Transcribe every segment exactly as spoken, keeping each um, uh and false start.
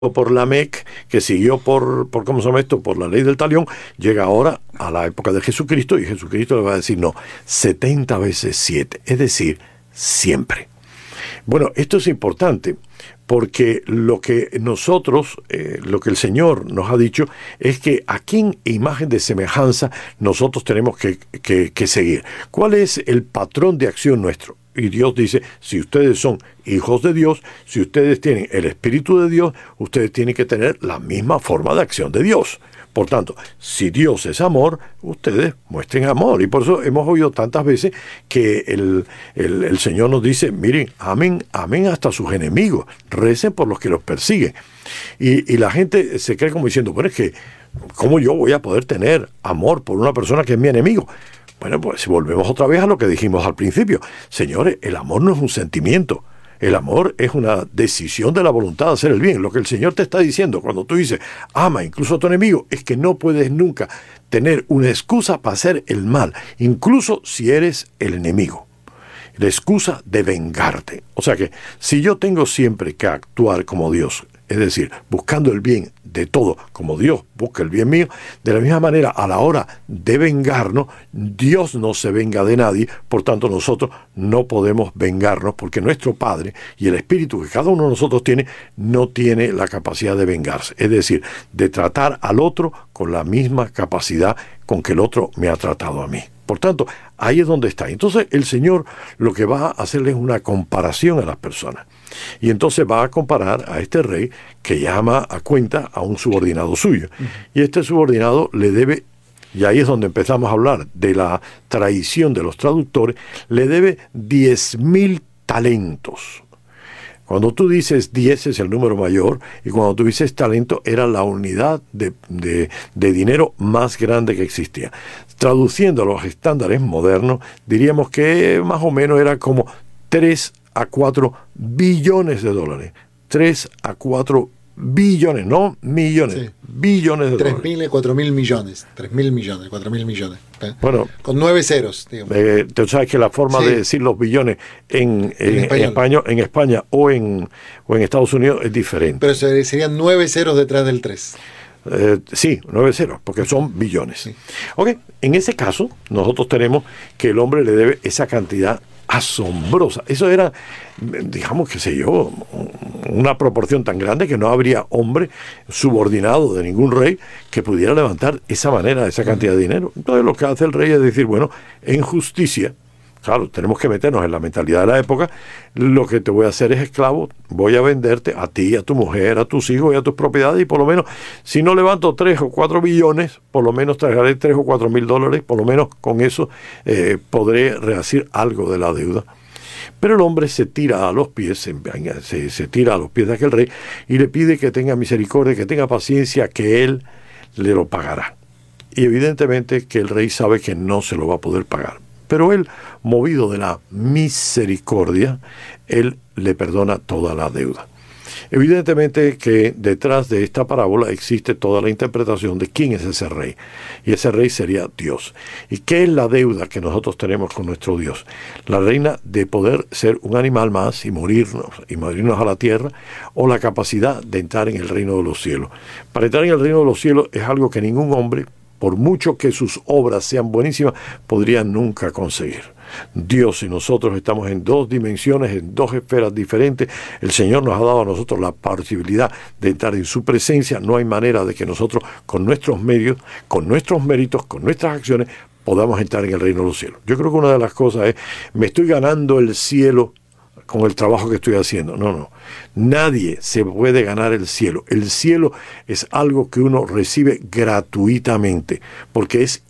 por Lamec, que siguió por, por, ¿cómo se llama esto? Por la ley del talión, llega ahora a la época de Jesucristo, y Jesucristo le va a decir, no, setenta veces siete, es decir, siempre. Bueno, esto es importante, porque lo que nosotros, eh, lo que el Señor nos ha dicho, es que a quién imagen de semejanza nosotros tenemos que, que, que seguir. ¿Cuál es el patrón de acción nuestro? Y Dios dice, si ustedes son hijos de Dios, si ustedes tienen el Espíritu de Dios, ustedes tienen que tener la misma forma de acción de Dios. Por tanto, si Dios es amor, ustedes muestren amor. Y por eso hemos oído tantas veces que el, el, el Señor nos dice, miren, amen, amen hasta sus enemigos, recen por los que los persiguen. Y, y la gente se cree como diciendo, bueno, es que, ¿cómo yo voy a poder tener amor por una persona que es mi enemigo? Bueno, pues volvemos otra vez a lo que dijimos al principio. Señores, el amor no es un sentimiento. El amor es una decisión de la voluntad de hacer el bien. Lo que el Señor te está diciendo cuando tú dices, ama incluso a tu enemigo, es que no puedes nunca tener una excusa para hacer el mal, incluso si eres el enemigo. La excusa de vengarte. O sea que si yo tengo siempre que actuar como Dios, es decir, buscando el bien de todo, como Dios busca el bien mío, de la misma manera, a la hora de vengarnos, Dios no se venga de nadie, por tanto nosotros no podemos vengarnos, porque nuestro Padre y el Espíritu que cada uno de nosotros tiene, no tiene la capacidad de vengarse, es decir, de tratar al otro con la misma capacidad con que el otro me ha tratado a mí. Por tanto, ahí es donde está. Entonces el Señor lo que va a hacerle es una comparación a las personas. Y entonces va a comparar a este rey que llama a cuenta a un subordinado suyo. Uh-huh. Y este subordinado le debe, y ahí es donde empezamos a hablar de la traición de los traductores, le debe diez mil talentos. Cuando tú dices diez es el número mayor, y cuando tú dices talento era la unidad de, de, de dinero más grande que existía. Traduciendo a los estándares modernos, diríamos que más o menos era como tres a cuatro billones de dólares. tres a cuatro billones, no millones, sí. billones de tres dólares. tres mil y cuatro mil millones. tres mil millones, cuatro mil millones. ¿eh? Bueno, con nueve ceros, digamos. Eh, tú sabes que la forma sí. de decir los billones en, en, en, en, español, en España o en, o en Estados Unidos es diferente. Pero serían nueve ceros detrás del tres. Eh, sí, nueve ceros, porque son billones. Sí. Ok, en ese caso, nosotros tenemos que el hombre le debe esa cantidad asombrosa. Eso era, digamos, qué sé yo, una proporción tan grande que no habría hombre subordinado de ningún rey que pudiera levantar esa manera, esa cantidad de dinero. Entonces lo que hace el rey es decir, bueno, en justicia, claro, tenemos que meternos en la mentalidad de la época, lo que te voy a hacer es esclavo, voy a venderte a ti, a tu mujer, a tus hijos y a tus propiedades, y por lo menos, si no levanto tres o cuatro billones, por lo menos traeré tres o cuatro mil dólares, por lo menos con eso eh, podré rehacer algo de la deuda. Pero el hombre se tira a los pies, se, se, se tira a los pies de aquel rey y le pide que tenga misericordia, que tenga paciencia, que él le lo pagará. Y evidentemente que el rey sabe que no se lo va a poder pagar. Pero él, movido de la misericordia, él le perdona toda la deuda. Evidentemente que detrás de esta parábola existe toda la interpretación de quién es ese rey. Y ese rey sería Dios. ¿Y qué es la deuda que nosotros tenemos con nuestro Dios? La reina de poder ser un animal más y morirnos, y morirnos a la tierra, o la capacidad de entrar en el reino de los cielos. Para entrar en el reino de los cielos es algo que ningún hombre, por mucho que sus obras sean buenísimas, podría nunca conseguir. Dios y nosotros estamos en dos dimensiones, en dos esferas diferentes. El Señor nos ha dado a nosotros la posibilidad de entrar en su presencia. No hay manera de que nosotros, con nuestros medios, con nuestros méritos, con nuestras acciones, podamos entrar en el reino de los cielos. Yo creo que una de las cosas es, me estoy ganando el cielo con el trabajo que estoy haciendo. No, no. Nadie se puede ganar el cielo. El cielo es algo que uno recibe gratuitamente, porque es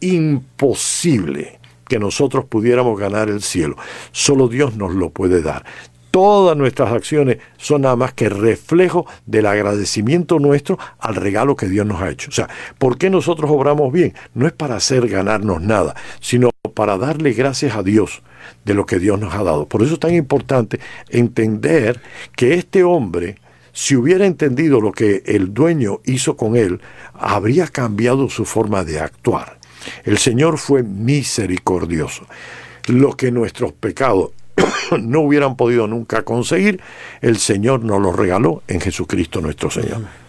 imposible que nosotros pudiéramos ganar el cielo. Solo Dios nos lo puede dar. Todas nuestras acciones son nada más que reflejo del agradecimiento nuestro al regalo que Dios nos ha hecho. O sea, ¿por qué nosotros obramos bien? No es para hacer ganarnos nada, sino para darle gracias a Dios de lo que Dios nos ha dado. Por eso es tan importante entender que este hombre, si hubiera entendido lo que el dueño hizo con él, habría cambiado su forma de actuar. El Señor fue misericordioso. Lo que nuestros pecados no hubieran podido nunca conseguir, el Señor nos los regaló en Jesucristo nuestro Señor.